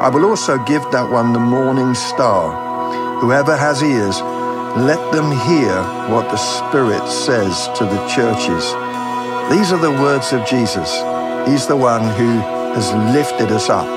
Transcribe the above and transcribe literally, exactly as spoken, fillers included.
I will also give that one the morning star. Whoever has ears, let them hear what the Spirit says to the churches. These are the words of Jesus. He's the one who has lifted us up